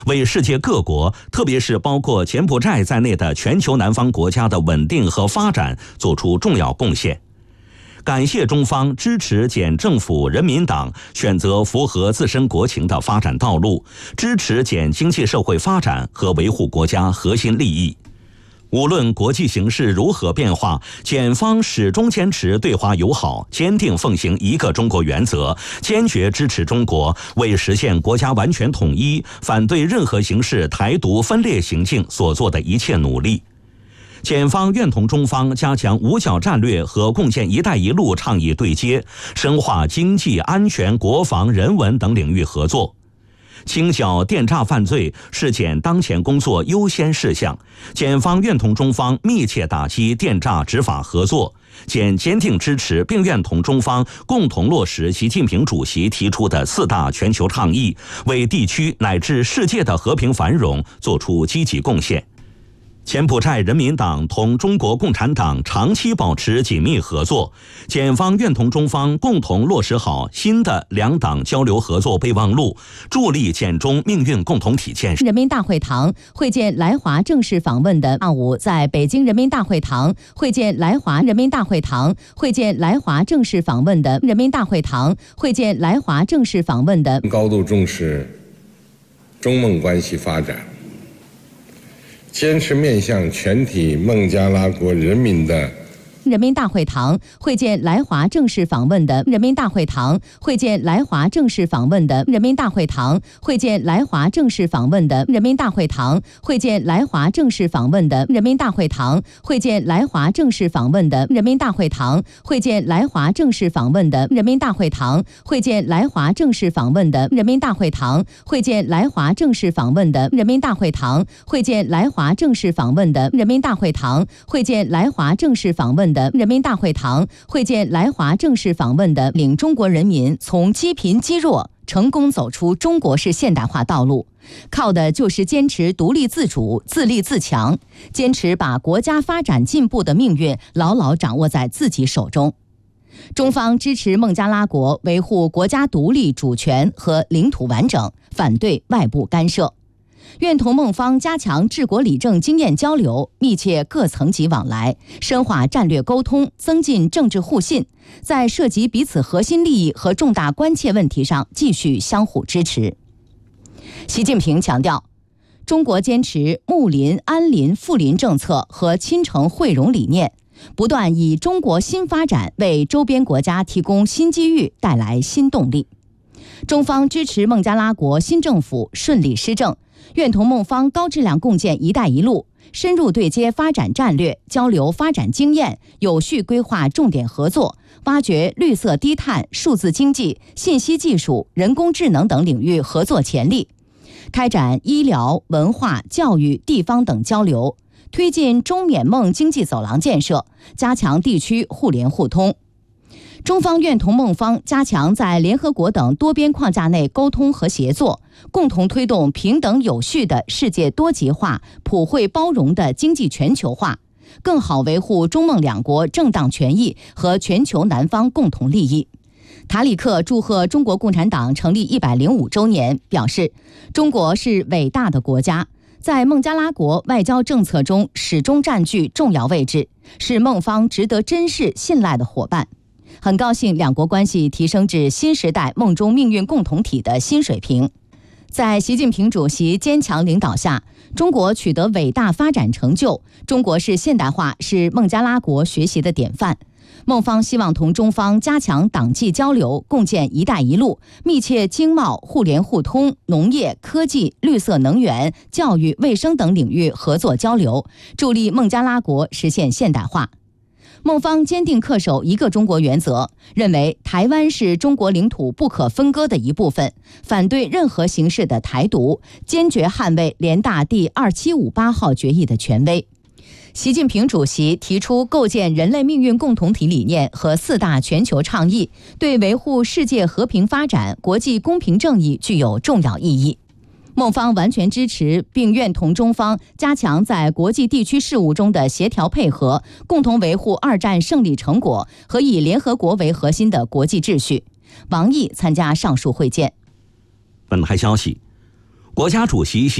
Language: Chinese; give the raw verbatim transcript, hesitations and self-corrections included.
为世界各国，特别是包括柬埔寨在内的全球南方国家的稳定和发展做出重要贡献。感谢中方支持柬政府人民党选择符合自身国情的发展道路，支持柬经济社会发展和维护国家核心利益。无论国际形势如何变化，柬方始终坚持对华友好，坚定奉行一个中国原则，坚决支持中国为实现国家完全统一，反对任何形式台独分裂行径所做的一切努力。柬方愿同中方加强五角战略和共建“一带一路”倡议对接，深化经济、安全、国防、人文等领域合作。清剿电诈犯罪是柬当前工作优先事项，柬方愿同中方密切打击电诈执法合作。柬坚定支持并愿同中方共同落实习近平主席提出的四大全球倡议，为地区乃至世界的和平繁荣做出积极贡献。柬埔寨人民党同中国共产党长期保持紧密合作，柬方愿同中方共同落实好新的两党交流合作备忘录，助力柬中命运共同体建设。 人民大会堂会见来华正式访问的下午，在北京人民大会堂会见来华人民大会堂会见来华正式访问的人民大会堂会见来华正式访问的高度重视中孟关系发展，坚持面向全体孟加拉国人民的人民大会堂会见来华正式访问的人民大会堂会见来华正式访问的人民大会堂会见来华正式访问的人民大会堂会见来华正式访问的人民大会堂会见来华正式访问的人民大会堂会见来华正式访问的人民大会堂会见来华正式访问的人民大会堂会见来华正式访问的人民大会堂会见来华正式访问的人民大会堂会见来华正式访问的人民大会堂会见来华正式访问的领中国人民从积贫积弱成功走出中国式现代化道路，靠的就是坚持独立自主、自立自强，坚持把国家发展进步的命运牢牢掌握在自己手中。中方支持孟加拉国维护国家独立主权和领土完整，反对外部干涉。愿同孟方加强治国理政经验交流，密切各层级往来，深化战略沟通，增进政治互信，在涉及彼此核心利益和重大关切问题上继续相互支持。习近平强调，中国坚持睦邻、安邻、富邻政策和亲诚惠容理念，不断以中国新发展为周边国家提供新机遇，带来新动力。中方支持孟加拉国新政府顺利施政，愿同孟方高质量共建“一带一路”，深入对接发展战略，交流发展经验，有序规划重点合作，挖掘绿色低碳、数字经济、信息技术、人工智能等领域合作潜力，开展医疗、文化、教育、地方等交流，推进中缅孟经济走廊建设，加强地区互联互通。中方愿同孟方加强在联合国等多边框架内沟通和协作，共同推动平等有序的世界多极化、普惠包容的经济全球化，更好维护中孟两国正当权益和全球南方共同利益。塔里克祝贺中国共产党成立一百零五周年，表示中国是伟大的国家，在孟加拉国外交政策中始终占据重要位置，是孟方值得珍视信赖的伙伴。很高兴两国关系提升至新时代孟中命运共同体的新水平。在习近平主席坚强领导下，中国取得伟大发展成就，中国式现代化是孟加拉国学习的典范。孟方希望同中方加强党际交流，共建“一带一路”，密切经贸、互联互通、农业、科技、绿色能源、教育、卫生等领域合作交流，助力孟加拉国实现现代化。孟方坚定恪守一个中国原则，认为台湾是中国领土不可分割的一部分，反对任何形式的台独，坚决捍卫联大第二七五八号决议的权威。习近平主席提出构建人类命运共同体理念和四大全球倡议，对维护世界和平发展、国际公平正义具有重要意义。孟方完全支持并愿同中方加强在国际地区事务中的协调配合，共同维护二战胜利成果和以联合国为核心的国际秩序。王毅参加上述会见。 本台消息， 国家主席习